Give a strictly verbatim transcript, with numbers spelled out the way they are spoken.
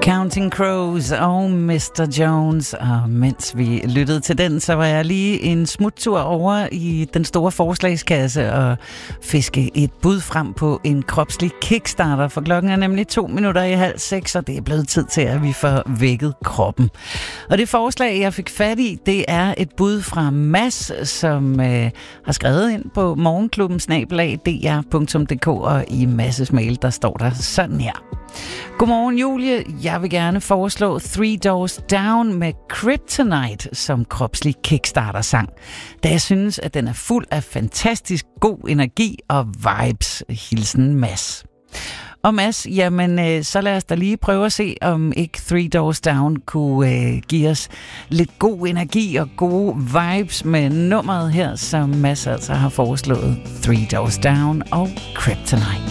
Counting Crows og mister Jones. Og mens vi lyttede til den, så var jeg lige en smuttur over i den store forslagskasse og fiske et bud frem på en kropslig kickstarter. For klokken er nemlig to minutter i halv seks, og det er blevet tid til, at vi får vækket kroppen. Og det forslag, jeg fik fat i, det er et bud fra Mads, som øh, har skrevet ind på morgenklubben snabel-a d r punktum d k, og i Masses mail, der står der sådan her. Godmorgen, Julie. Jeg vil gerne foreslå Three Doors Down med Kryptonite som kropslig kickstarter-sang, da jeg synes, at den er fuld af fantastisk god energi og vibes. Hilsen Mads. Og Mads, jamen, så lad os da lige prøve at se, om ikke Three Doors Down kunne øh, give os lidt god energi og gode vibes med nummeret her, som Mads altså har foreslået. Three Doors Down og Kryptonite.